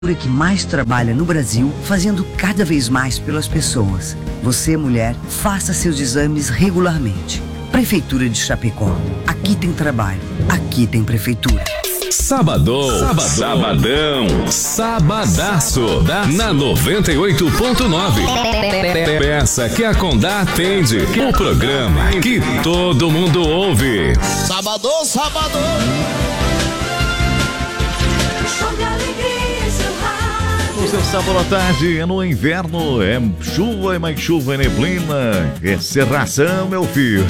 que mais trabalha no Brasil, fazendo cada vez mais pelas pessoas. Você, mulher, faça seus exames regularmente. Prefeitura de Chapecó. Aqui tem trabalho, aqui tem prefeitura. Sabadão, sabadaço, na 98.9. Peça que a Condá atende, o programa que todo mundo ouve. Sabadão. No seu sábado à tarde, é no inverno, é chuva, é mais chuva, é neblina, é cerração, meu filho.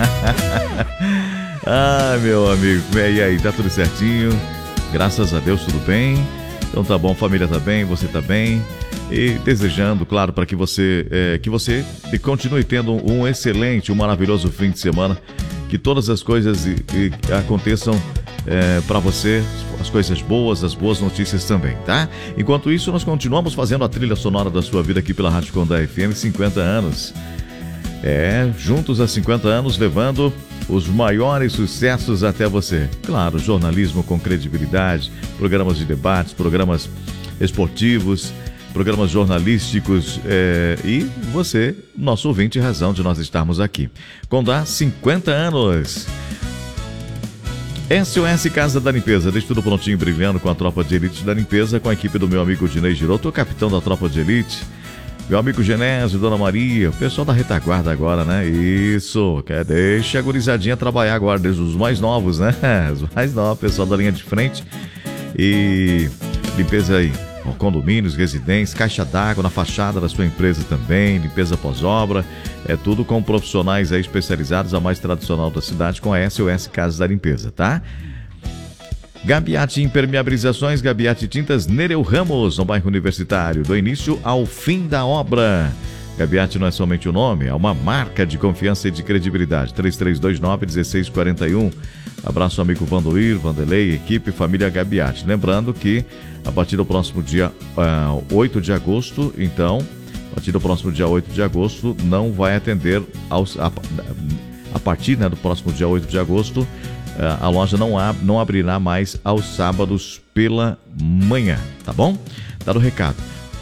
Ah, meu amigo, e aí, tá tudo certinho? Graças a Deus, tudo bem? Então tá bom, família tá bem, você tá bem? E desejando, claro, para que você continue tendo um excelente, um maravilhoso fim de semana, que todas as coisas aconteçam para você, as coisas boas, as boas notícias também, tá? Enquanto isso, nós continuamos fazendo a trilha sonora da sua vida aqui pela Rádio Condá FM, 50 anos. Juntos há 50 anos, levando os maiores sucessos até você. Claro, jornalismo com credibilidade, programas de debates, programas esportivos, programas jornalísticos e você, nosso ouvinte, razão de nós estarmos aqui. Condá, 50 anos. SOS Casa da Limpeza, deixa tudo prontinho, brilhando com a tropa de elite da limpeza, com a equipe do meu amigo Dinei Giroto, o capitão da tropa de elite. Meu amigo Genésio, Dona Maria, o pessoal da retaguarda agora, né? Isso, deixa a gurizadinha trabalhar agora, desde os mais novos, né? Os mais novos, pessoal da linha de frente. E limpeza aí, condomínios, residências, caixa d'água na fachada da sua empresa também, limpeza pós-obra, tudo com profissionais aí especializados, a mais tradicional da cidade, com a SOS Casa da Limpeza, tá? Gabiati Impermeabilizações, Gabiati Tintas Nereu Ramos, no bairro Universitário, do início ao fim da obra. Gabiati não é somente o nome, é uma marca de confiança e de credibilidade. 3329-1641. Abraço, amigo Vandoir, Vanderlei, equipe, família Gabiati. Lembrando que a partir do próximo dia 8 de agosto, então, a partir do próximo dia 8 de agosto, não vai atender a partir do próximo dia 8 de agosto, a loja não abrirá mais aos sábados pela manhã, tá bom? Dado o recado.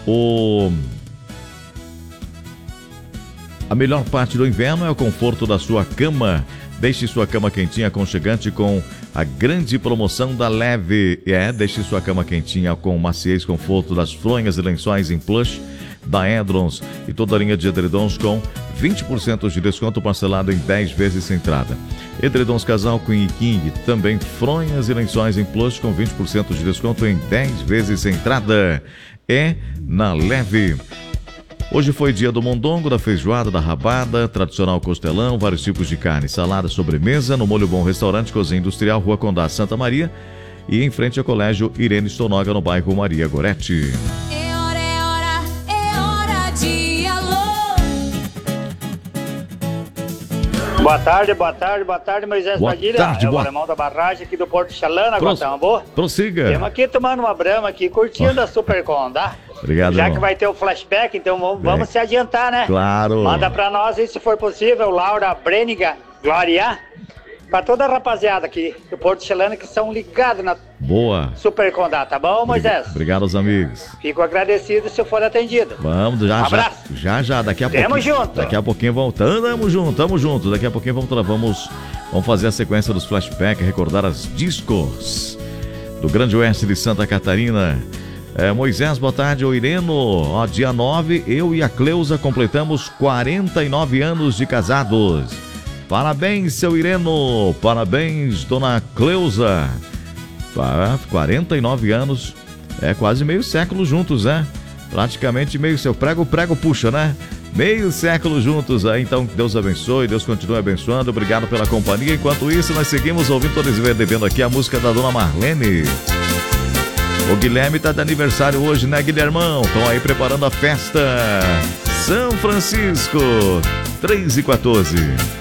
A melhor parte do inverno é o conforto da sua cama. Deixe sua cama quentinha, aconchegante com a grande promoção da Leve. Deixe sua cama quentinha com maciez, conforto das fronhas e lençóis em plush da Edrons e toda a linha de edredons com 20% de desconto parcelado em 10 vezes sem entrada. Edredons Casal Queen e King, também fronhas e lençóis em plush com 20% de desconto em 10 vezes sem entrada. Na Leve. Hoje foi dia do mondongo, da feijoada, da rabada, tradicional costelão, vários tipos de carne, salada, sobremesa, no Molho Bom Restaurante, Cozinha Industrial, Rua Condá, Santa Maria e em frente ao Colégio Irene Stonoga, no bairro Maria Goretti. É hora de alô. Boa tarde, Moisés Padilha. Tarde, é o alemão da barragem aqui do Porto Chalana, Guatambu. Prossiga. Estamos aqui tomando uma brama aqui, curtindo a Super Condá. Obrigado, Já irmão. que vai ter o flashback, então vamos se adiantar, né? Claro. Manda pra nós aí, se for possível, Laura, Breniga, Glória, pra toda a rapaziada aqui do Porto Chalana que são ligados na Boa. Super Condá, tá bom, Moisés? Obrigado aos amigos. Fico agradecido se eu for atendido. Vamos, Abraço. já, daqui a pouquinho. Tamo junto. Daqui a pouquinho tamo junto. Daqui a pouquinho vamos fazer a sequência dos flashbacks, recordar as discos do Grande Oeste de Santa Catarina. Moisés, boa tarde, ô Ireno. Dia 9, eu e a Cleusa completamos 49 anos de casados. Parabéns, seu Ireno. Parabéns, dona Cleusa. 49 anos, quase meio século juntos, né? Praticamente meio seu prego puxa, né? Meio século juntos aí, então Deus abençoe, Deus continue abençoando. Obrigado pela companhia. Enquanto isso, nós seguimos ouvindo, todos devendo aqui a música da dona Marlene. O Guilherme tá de aniversário hoje, né, Guilhermão? Estão aí preparando a festa. São Francisco, 3h14.